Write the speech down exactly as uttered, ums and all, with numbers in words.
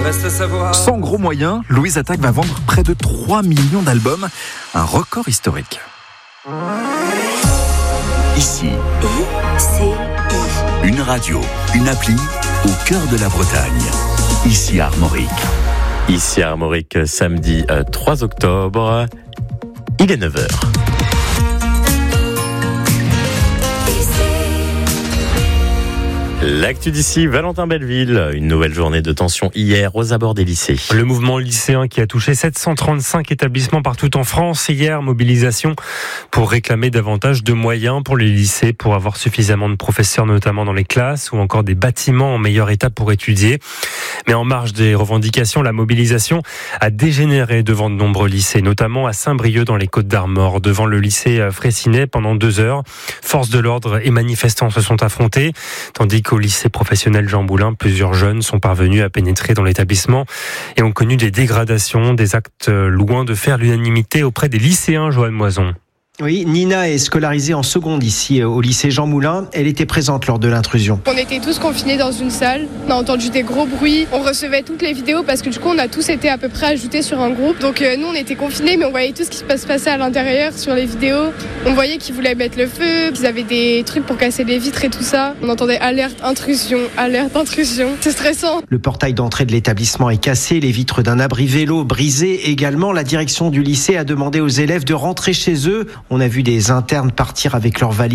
Reste à savoir. Sans gros moyens, Louise Attaque va vendre près de trois millions d'albums, un record historique. Ici, I C I. une radio, une appli au cœur de la Bretagne. Ici Armorique. Ici Armorique, samedi trois octobre, il est neuf heures. L'actu d'ici, Valentin Belleville, une nouvelle journée de tension hier aux abords des lycées. Le mouvement lycéen qui a touché sept cent trente-cinq établissements partout en France hier, mobilisation pour réclamer davantage de moyens pour les lycées, pour avoir suffisamment de professeurs notamment dans les classes ou encore des bâtiments en meilleur état pour étudier. Mais en marge des revendications, la mobilisation a dégénéré devant de nombreux lycées, notamment à Saint-Brieuc dans les Côtes-d'Armor, devant le lycée Fraissinet pendant deux heures. Forces de l'ordre et manifestants se sont affrontés, tandis qu'au lycée professionnel Jean Moulin, plusieurs jeunes sont parvenus à pénétrer dans l'établissement et ont connu des dégradations, des actes loin de faire l'unanimité auprès des lycéens. Joanne Moison. Oui, Nina est scolarisée en seconde ici au lycée Jean Moulin. Elle était présente lors de l'intrusion. On était tous confinés dans une salle. On a entendu des gros bruits. On recevait toutes les vidéos parce que du coup, on a tous été à peu près ajoutés sur un groupe. Donc euh, nous, on était confinés, mais on voyait tout ce qui se passait à l'intérieur sur les vidéos. On voyait qu'ils voulaient mettre le feu, qu'ils avaient des trucs pour casser les vitres et tout ça. On entendait alerte intrusion, alerte intrusion. C'est stressant. Le portail d'entrée de l'établissement est cassé, les vitres d'un abri vélo brisées également. La direction du lycée a demandé aux élèves de rentrer chez eux. On a vu des internes partir avec leurs valises.